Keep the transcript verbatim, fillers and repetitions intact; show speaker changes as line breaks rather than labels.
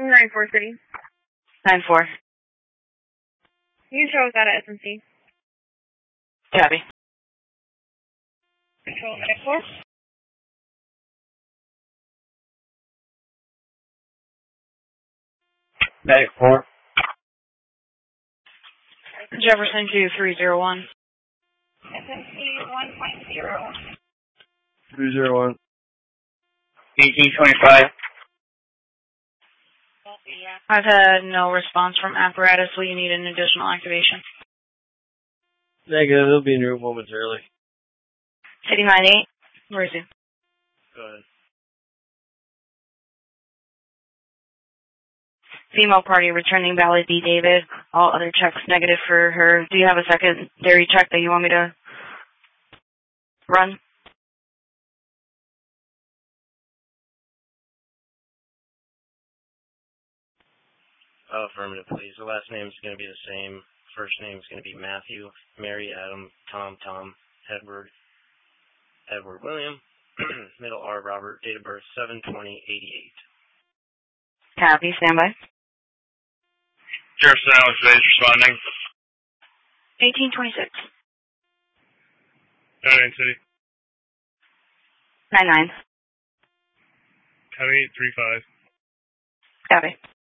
nine four City.
nine four.
You can show us that at S M C.
Copy.
Control nine four.
Medic four.
Jefferson two three zero one.
S M C one point zero.
three zero one.
eighteen twenty-five.
I've had no response from apparatus. Will you need an additional activation?
Negative. It'll be in room momentarily.
City nine eight. Where is he?
Go ahead.
Female party returning Valley B. David. All other checks negative for her. Do you have a secondary check that you want me to run?
Oh, affirmative, please. The last name is going to be the same. First name is going to be Matthew, Mary, Adam, Tom, Tom, Edward, Edward, William, middle R, Robert, date of birth seven twenty eighty-eight.
Copy, standby.
Jefferson Alex Base responding.
eighteen twenty-six.
nine nine City.
nine nine.
County eight three five.
Copy.